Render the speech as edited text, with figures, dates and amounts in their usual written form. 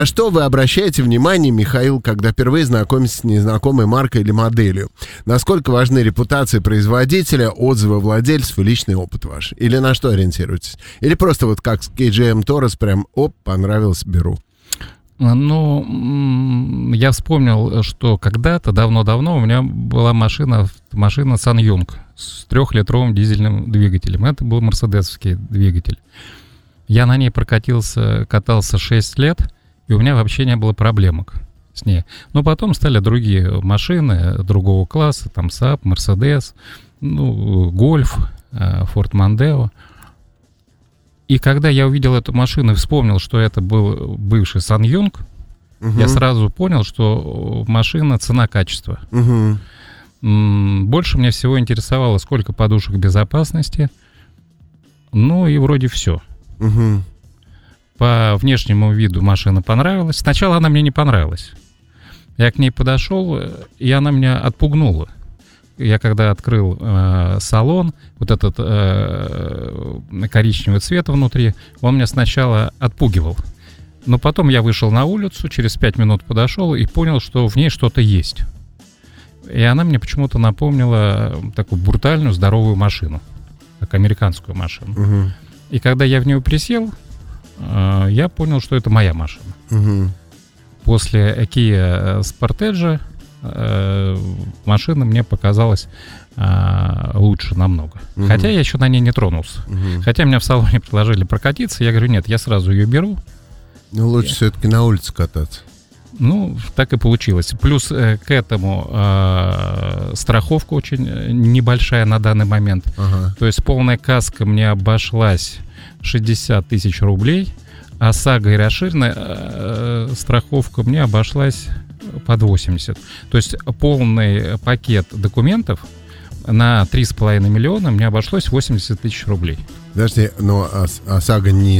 что вы обращаете внимание, Михаил, когда впервые знакомитесь с незнакомой маркой или моделью? Насколько важны репутация производителя, отзывы владельцев и личный опыт ваш? Или на что ориентируетесь? Или просто вот как с KGM Taurus, прям, понравилось, беру? Ну, я вспомнил, что когда-то, давно-давно, у меня была машина SsangYong с 3-литровым дизельным двигателем. Это был мерседесовский двигатель. Я на ней катался 6 лет, и у меня вообще не было проблемок с ней. Но потом стали другие машины другого класса, там Saab, Mercedes, Golf, Ford Mondeo. И когда я увидел эту машину и вспомнил, что это был бывший SsangYong, я сразу понял, что машина цена-качество. Больше меня всего интересовало, сколько подушек безопасности. Ну и вроде все. По внешнему виду машина понравилась. Сначала она мне не понравилась. Я к ней подошел, и она меня отпугнула. Я когда открыл салон, вот этот коричневый цвет внутри, он меня сначала отпугивал. Но потом я вышел на улицу, через 5 минут подошел и понял, что в ней что-то есть. И она мне почему-то напомнила такую брутальную, здоровую машину, как американскую машину. И когда я в нее присел, я понял, что это моя машина. После Kia Sportage машина мне показалась лучше намного. Хотя я еще на ней не тронулся. Хотя меня в салоне предложили прокатиться, я говорю, нет, я сразу ее беру. Ну, лучше все-таки на улице кататься. Ну, так и получилось. Плюс к этому страховка очень небольшая на данный момент. То есть полная каска мне обошлась 60 тысяч рублей, а сага и расширенная страховка мне обошлась под 80. То есть полный пакет документов на 3,5 миллиона мне обошлось 80 тысяч рублей. Подожди, но ОСАГО не